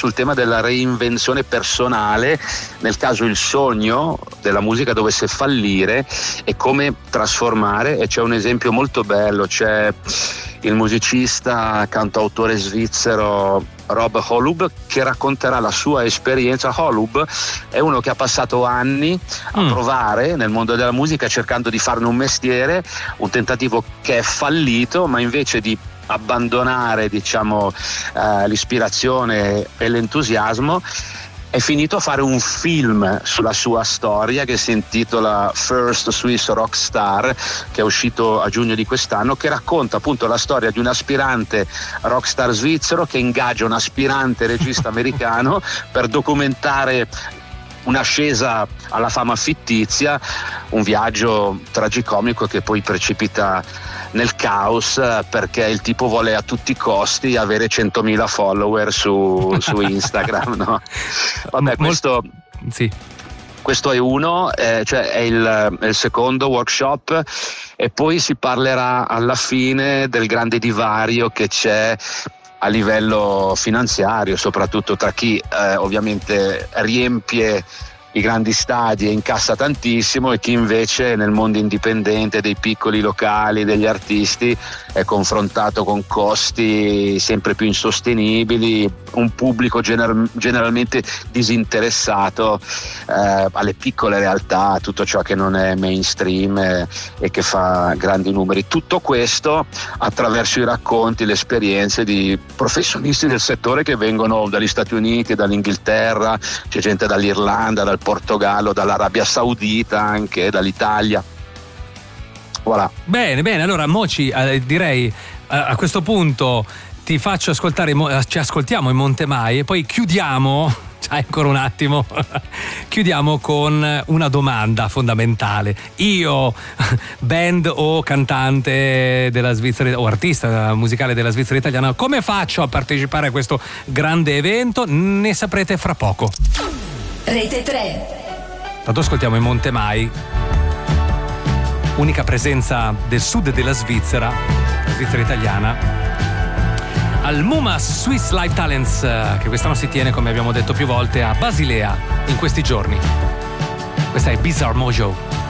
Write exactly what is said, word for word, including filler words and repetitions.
sul tema della reinvenzione personale nel caso il sogno della musica dovesse fallire e come trasformare. E c'è un esempio molto bello, c'è il musicista, cantautore svizzero Rob Holub che racconterà la sua esperienza. Holub è uno che ha passato anni a mm. provare nel mondo della musica cercando di farne un mestiere, un tentativo che è fallito, ma invece di abbandonare diciamo eh, l'ispirazione e l'entusiasmo è finito a fare un film sulla sua storia che si intitola First Swiss Rock Star, che è uscito a giugno di quest'anno, che racconta appunto la storia di un aspirante rockstar svizzero che ingaggia un aspirante regista americano per documentare un'ascesa alla fama fittizia, un viaggio tragicomico che poi precipita nel caos perché il tipo vuole a tutti i costi avere centomila follower su, su Instagram, no? Vabbè, questo sì. Questo è uno, eh, cioè è il, è il secondo workshop, e poi si parlerà alla fine del grande divario che c'è a livello finanziario, soprattutto tra chi eh, ovviamente riempie i grandi stadi e incassa tantissimo, e chi invece nel mondo indipendente dei piccoli locali, degli artisti, è confrontato con costi sempre più insostenibili, un pubblico gener- generalmente disinteressato eh, alle piccole realtà, tutto ciò che non è mainstream eh, e che fa grandi numeri. Tutto questo attraverso i racconti, le esperienze di professionisti del settore che vengono dagli Stati Uniti, dall'Inghilterra, c'è gente dall'Irlanda, dal Portogallo, dall'Arabia Saudita, anche dall'Italia. Voilà. Bene, bene, allora Moci, eh, direi eh, a questo punto ti faccio ascoltare, eh, ci ascoltiamo in Montemai e poi chiudiamo, c'hai ancora un attimo, chiudiamo con una domanda fondamentale. Io, band o cantante della Svizzera o artista musicale della Svizzera italiana, come faccio a partecipare a questo grande evento? Ne saprete fra poco. Rete tre. Tanto ascoltiamo in Montemai, unica presenza del sud della Svizzera, la Svizzera italiana, al MUMA Swiss Live Talents, che quest'anno si tiene, come abbiamo detto più volte, a Basilea in questi giorni. Questa è Bizarre Mojo.